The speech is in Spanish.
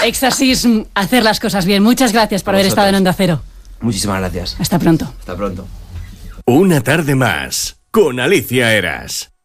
Éxtasis, hacer las cosas bien. Muchas gracias por haber estado en Onda Cero. Muchísimas gracias. Hasta pronto. Hasta pronto. Una tarde más con Alicia Eras.